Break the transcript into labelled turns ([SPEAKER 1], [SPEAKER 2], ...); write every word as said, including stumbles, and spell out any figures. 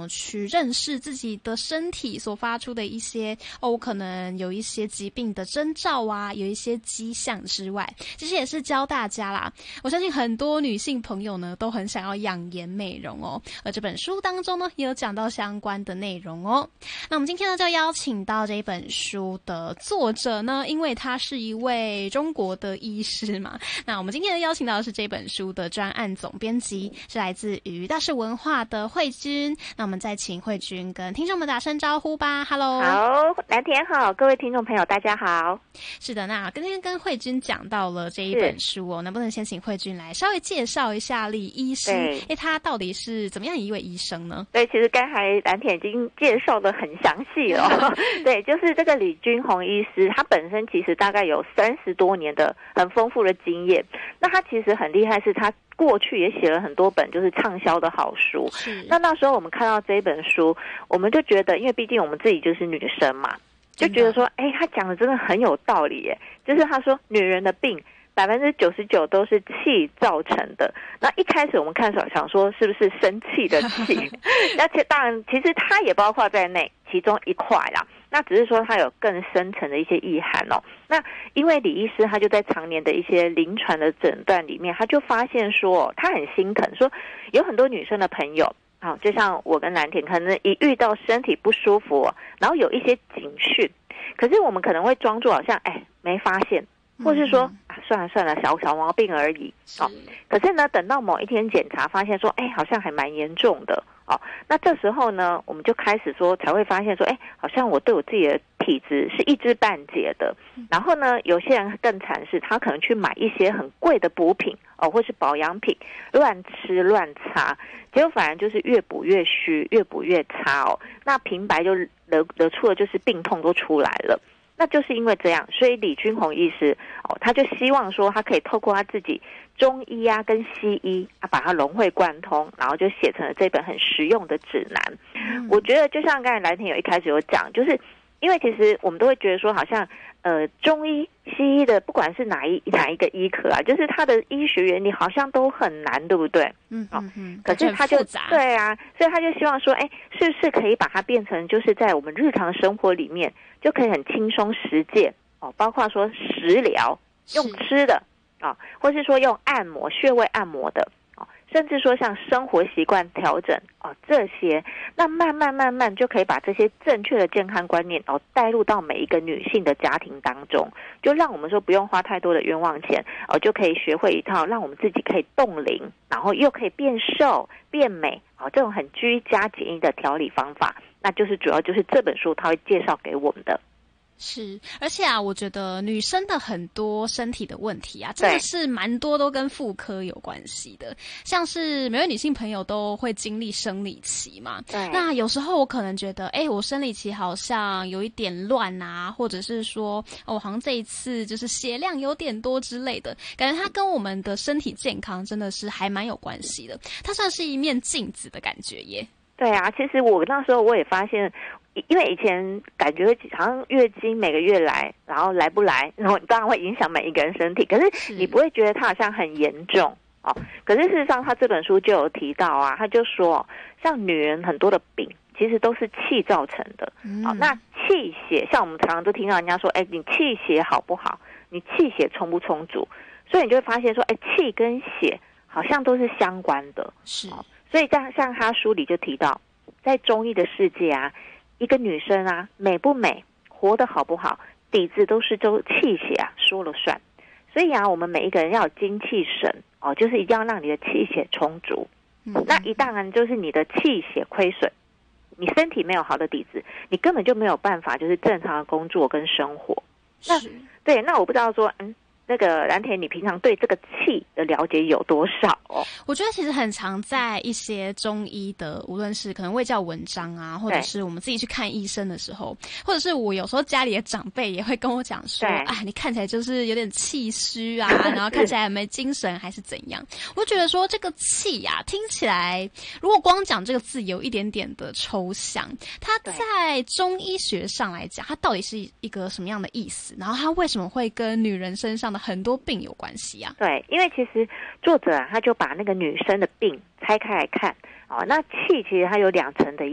[SPEAKER 1] 么去认识自己的身体所发出的一些哦，可能有一些疾病的征兆啊，有一些迹象之外，其实也是教大家啦。我相信很多女性朋友呢都很想要养颜美容哦，而这本书当中呢也有讲到相关的内容哦。那我们今天呢就邀请到这一本书的作者呢，因为他是一位中国的医师嘛，那我们今天呢邀请到的是这本书的专案总编辑，是来自于大是文化的慧君。那我们再请慧君跟听众们打声招呼吧。 Hello。
[SPEAKER 2] 好，蓝田好，各位听众朋友大家好。
[SPEAKER 1] 是的，那今天跟慧君讲到了这一本书哦，能不能先请慧君来稍微介绍一下李医师？哎，他到底是怎么样一位医生呢？
[SPEAKER 2] 对，其实刚才蓝田已经介绍的很详细了对，就是这个李君宏医师，他本身其实大概有三十多年的很丰富的经验。那他其实很厉害，是他过去也写了很多本就是畅销的好书。那那时候我们看到这一本书，我们就觉得，因为毕竟我们自己就是女生嘛，就觉得说，哎，他讲的真的很有道理耶。就是他说，女人的病百分之九十九都是气造成的。那一开始我们看手想说，是不是生气的气？那其当然，其实它也包括在内，其中一块啦。那只是说它有更深层的一些意涵哦。那因为李医师他就在常年的一些临床的诊断里面，他就发现说，他很心疼，说有很多女生的朋友，好，就像我跟蓝田，可能一遇到身体不舒服，然后有一些警讯，可是我们可能会装作好像哎没发现，或是说、啊、算了算了，小小毛病而已哦。可是呢，等到某一天检查发现说，哎，好像还蛮严重的哦。那这时候呢，我们就开始说，才会发现说，哎，好像我对我自己的体质是一知半解的。然后呢，有些人更惨是，他可能去买一些很贵的补品哦，或是保养品，乱吃乱擦，结果反而就是越补越虚，越补越差哦。那平白就惹惹出了，就是病痛都出来了。那就是因为这样，所以李君宏医师哦，他就希望说，他可以透过他自己中医啊跟西医啊，把它融会贯通，然后就写成了这本很实用的指南。嗯、我觉得就像刚才蓝田有一开始有讲，就是因为其实我们都会觉得说，好像呃中医西医的不管是哪一哪一个医科啊，就是它的医学原理好像都很难，对不对？嗯嗯嗯。可是他就对啊，所以他就希望说，哎，是不是可以把它变成就是在我们日常生活里面就可以很轻松实践哦，包括说食疗用吃的啊、哦，或是说用按摩穴位按摩的哦，甚至说像生活习惯调整哦，这些那慢慢慢慢就可以把这些正确的健康观念哦带入到每一个女性的家庭当中，就让我们说不用花太多的冤枉钱哦，就可以学会一套让我们自己可以冻龄，然后又可以变瘦变美哦，这种很居家简易的调理方法。那就是主要就是这本书它会介绍给我们的。
[SPEAKER 1] 是，而且啊，我觉得女生的很多身体的问题啊，真的是蛮多都跟妇科有关系的。像是每位女性朋友都会经历生理期嘛，对。那有时候我可能觉得，哎，我生理期好像有一点乱啊，或者是说，哦，好像这一次就是血量有点多之类的，感觉它跟我们的身体健康真的是还蛮有关系的。它算是一面镜子的感觉耶。
[SPEAKER 2] 对啊，其实我那时候我也发现，因为以前感觉好像月经每个月来，然后来不来，然后当然会影响每一个人身体，可是你不会觉得它好像很严重哦。可是事实上，他这本书就有提到啊，他就说，像女人很多的病，其实都是气造成的。嗯、哦，那气血，像我们常常都听到人家说，哎，你气血好不好？你气血充不充足？所以你就会发现说，哎，气跟血好像都是相关的。是。哦，所以像像他书里就提到，在中医的世界啊，一个女生啊，美不美，活得好不好，底子都是都气血啊说了算。所以啊，我们每一个人要有精气神哦，就是一定要让你的气血充足。嗯、那一旦然就是你的气血亏损，你身体没有好的底子，你根本就没有办法就是正常的工作跟生活。那对，那我不知道说，嗯。那个蓝田，你平常对这个气的了解有多少哦？
[SPEAKER 1] 我觉得其实很常在一些中医的，无论是可能卫教文章啊，或者是我们自己去看医生的时候，或者是我有时候家里的长辈也会跟我讲说，啊，你看起来就是有点气虚啊，然后看起来没精神还是怎样。我就觉得说这个气啊，听起来如果光讲这个字有一点点的抽象，它在中医学上来讲，它到底是一个什么样的意思？然后它为什么会跟女人身上很多病有关系啊？
[SPEAKER 2] 对，因为其实作者啊，他就把那个女生的病拆开来看哦。那气其实它有两层的